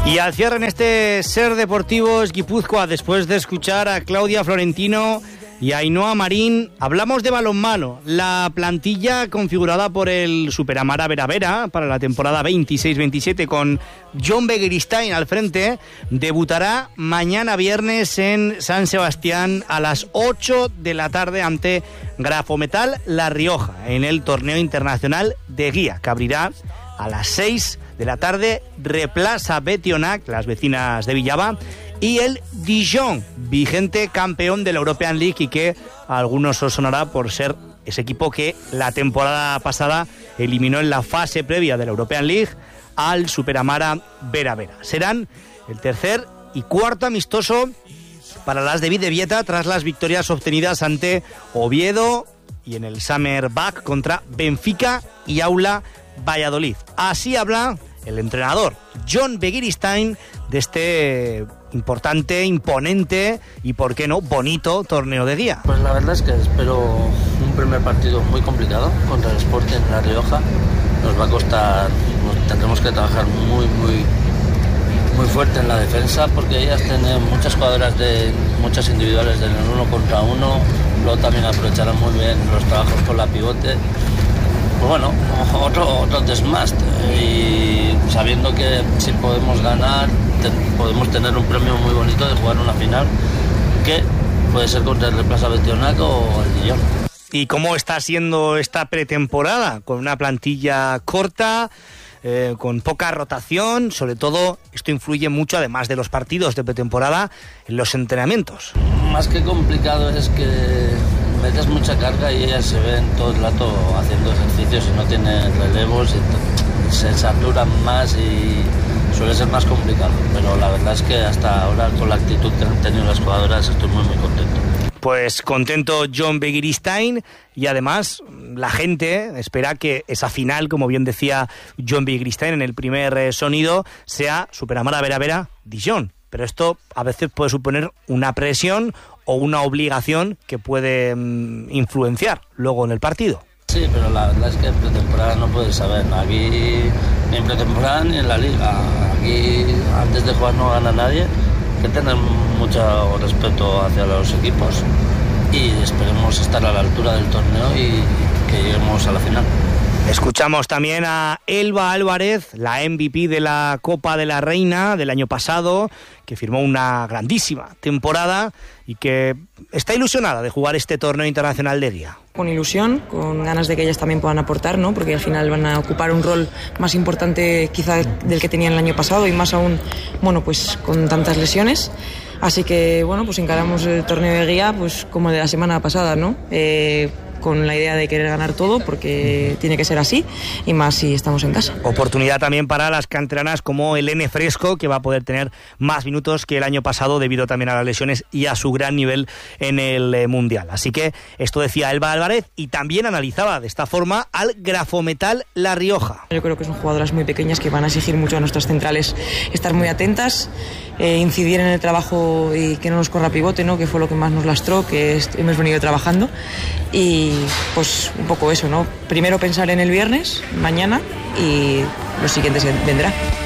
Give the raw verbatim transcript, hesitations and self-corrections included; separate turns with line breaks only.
Y al cierre en este Ser Deportivos Guipúzcoa, después de escuchar a Claudia Florentino y a Ainhoa Marín, hablamos de balonmano. La plantilla configurada por el Superamara Vera Vera para la temporada veintiséis veintisiete con Jon Begiristain al frente debutará mañana viernes en San Sebastián a las ocho de la tarde ante Grafometal La Rioja en el torneo internacional de guía, que abrirá a las seis de la tarde Replaza Betionac, las vecinas de Villaba, y el Dijon, vigente campeón de la European League y que a algunos os sonará por ser ese equipo que la temporada pasada eliminó en la fase previa de la European League al Superamara Vera Vera. Serán el tercer y cuarto amistoso para las de Bidebieta tras las victorias obtenidas ante Oviedo y en el Summer Back contra Benfica y Aula Valladolid. Así habla el entrenador Jon Begiristain de este importante, imponente y, por qué no, bonito torneo de guía.
Pues la verdad es que espero un primer partido muy complicado contra el Sporting en La Rioja. Nos va a costar, nos tendremos que trabajar muy, muy, muy fuerte en la defensa porque ellas tienen muchas jugadoras, de muchas individuales del uno contra uno. Luego también aprovecharán muy bien los trabajos con la pivote. Pues bueno, otro, otro desmast y sabiendo que si podemos ganar te, podemos tener un premio muy bonito de jugar una final que puede ser contra el Replaza Betionac o el Dijon.
¿Y cómo está siendo esta pretemporada? Con una plantilla corta, eh, con poca rotación, sobre todo esto influye mucho, además de los partidos de pretemporada, en los entrenamientos.
Más que complicado es que metes mucha carga y ellas se ven todo el rato haciendo ejercicios y no tienen relevos y se saturan más y suele ser más complicado, pero la verdad es que hasta ahora con la actitud que han tenido las jugadoras estoy muy muy contento.
Pues contento Jon Begiristain y además la gente espera que esa final, como bien decía Jon Begiristain en el primer sonido, sea Superamara Vera Vera Dijon. Pero esto a veces puede suponer una presión o una obligación que puede mmm, influenciar luego en el partido.
Sí, pero la verdad es que en pretemporada no puedes saber. Aquí ni en pretemporada ni en la liga. Aquí antes de jugar no gana nadie. Hay que tener mucho respeto hacia los equipos y esperemos estar a la altura del torneo y que lleguemos a la final.
Escuchamos también a Elba Álvarez, la M V P de la Copa de la Reina del año pasado, que firmó una grandísima temporada y que está ilusionada de jugar este torneo internacional de guía.
Con ilusión, con ganas de que ellas también puedan aportar, ¿no? Porque al final van a ocupar un rol más importante quizá del que tenían el año pasado y más aún, bueno, pues con tantas lesiones. Así que, bueno, pues encaramos el torneo de guía pues como el de la semana pasada, ¿no? Eh, con la idea de querer ganar todo porque tiene que ser así y más si estamos en casa.
Oportunidad también para las canteranas como Elene Fresco, que va a poder tener más minutos que el año pasado debido también a las lesiones y a su gran nivel en el eh, Mundial. Así que esto decía Elba Álvarez y también analizaba de esta forma al Grafometal La Rioja.
Yo creo que son jugadoras muy pequeñas que van a exigir mucho a nuestras centrales estar muy atentas, eh, incidir en el trabajo y que no nos corra pivote, ¿no? Que fue lo que más nos lastró, que es, hemos venido trabajando y pues un poco eso, ¿no? Primero pensar en el viernes, mañana, y lo siguiente vendrá.